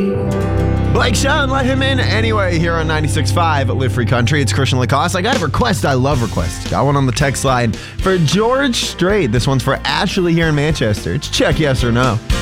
Blake Shelton, let him in anyway here on 96.5 Live Free Country. It's Christian Lacoste. I got a request. I love requests. Got one on the text line for George Strait. This one's for Ashley here in Manchester. It's check yes or no.